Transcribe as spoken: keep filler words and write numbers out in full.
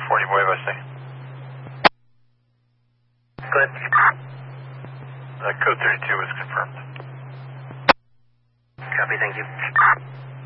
forty, boy, I say. Go ahead. Uh, code thirty-two is confirmed. Copy, thank you.